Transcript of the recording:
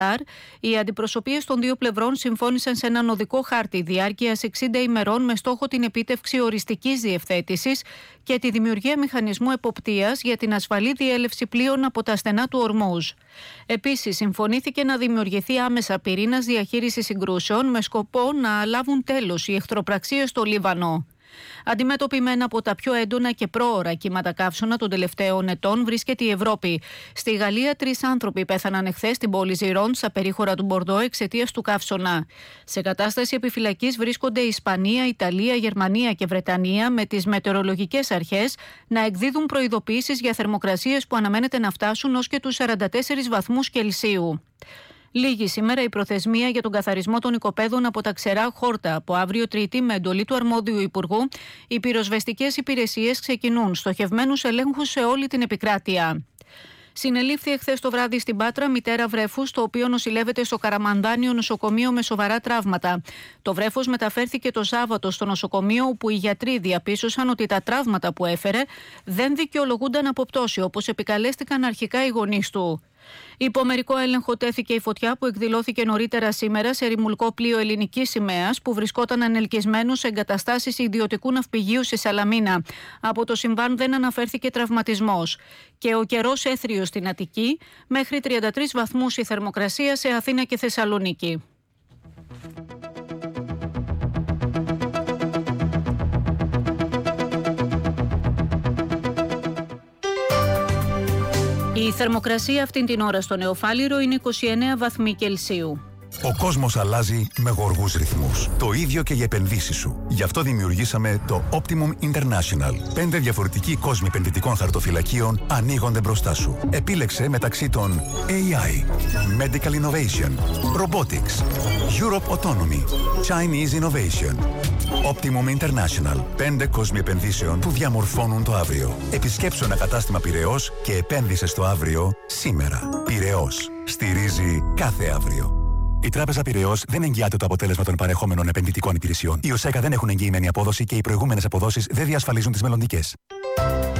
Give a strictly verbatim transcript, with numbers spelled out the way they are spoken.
Οι αντιπροσωπείες των δύο πλευρών συμφώνησαν σε έναν οδικό χάρτη διάρκειας εξήντα ημερών με στόχο την επίτευξη οριστικής διευθέτησης και τη δημιουργία μηχανισμού εποπτείας για την ασφαλή διέλευση πλοίων από τα στενά του Ορμούζ. Επίσης, συμφωνήθηκε να δημιουργηθεί άμεσα πυρήνας διαχείρισης συγκρούσεων με σκοπό να λάβουν τέλος οι εχθροπραξίες στο Λίβανο. Αντιμέτωπη με ένα από τα πιο έντονα και πρόωρα κύματα καύσωνα των τελευταίων ετών βρίσκεται η Ευρώπη. Στη Γαλλία, τρεις άνθρωποι πέθαναν εχθές στην πόλη Ζιρόντ, στα περίχωρα του Μπορντό, εξαιτίας του καύσωνα. Σε κατάσταση επιφυλακής βρίσκονται η Ισπανία, Ιταλία, Γερμανία και Βρετανία, με τις μετεωρολογικές αρχές να εκδίδουν προειδοποιήσεις για θερμοκρασίες που αναμένεται να φτάσουν ως και τους σαράντα τέσσερις βαθμούς Κελσίου. Λίγη σήμερα η προθεσμία για τον καθαρισμό των οικοπαίδων από τα ξερά χόρτα. Από αύριο Τρίτη, με εντολή του αρμόδιου Υπουργού, οι πυροσβεστικές υπηρεσίες ξεκινούν στοχευμένους ελέγχους σε όλη την επικράτεια. Συνελήφθη εχθές το βράδυ στην Πάτρα μητέρα βρέφους, το οποίο νοσηλεύεται στο Καραμανδάνιο νοσοκομείο με σοβαρά τραύματα. Το βρέφος μεταφέρθηκε το Σάββατο στο νοσοκομείο, όπου οι γιατροί διαπίστωσαν ότι τα τραύματα που έφερε δεν δικαιολογούνταν από πτώση, όπως επικαλέστηκαν αρχικά οι γονείς του. Υπό μερικό έλεγχο τέθηκε η φωτιά που εκδηλώθηκε νωρίτερα σήμερα σε ρημουλκό πλοίο ελληνικής σημαίας που βρισκόταν ανελκυσμένο σε εγκαταστάσεις ιδιωτικού ναυπηγείου στη Σαλαμίνα. Από το συμβάν δεν αναφέρθηκε τραυματισμός. Και ο καιρός έθριος στην Αττική, μέχρι τριάντα τρεις βαθμούς η θερμοκρασία σε Αθήνα και Θεσσαλονίκη. Η θερμοκρασία αυτήν την ώρα στο Νεοφάλιρο είναι είκοσι εννέα βαθμοί Κελσίου. Ο κόσμος αλλάζει με γοργούς ρυθμούς. Το ίδιο και για επενδύσεις σου. Γι' αυτό δημιουργήσαμε το Optimum International. Πέντε διαφορετικοί κόσμοι επενδυτικών χαρτοφυλακίων ανοίγονται μπροστά σου. Επίλεξε μεταξύ των έι άι, Medical Innovation, Robotics, Europe Autonomy, Chinese Innovation. Optimum International. Πέντε κόσμοι επενδύσεων που διαμορφώνουν το αύριο. Επισκέψου ένα κατάστημα Πειραιώς και επένδυσε στο αύριο σήμερα. Πειραιώς. Στηρίζει κάθε αύριο. Η Τράπεζα Πειραιώς δεν εγγυάται το αποτέλεσμα των παρεχόμενων επενδυτικών υπηρεσιών. Οι ΟΣΕΚΑ δεν έχουν εγγυημένη απόδοση και οι προηγούμενες αποδόσεις δεν διασφαλίζουν τις μελλοντικές.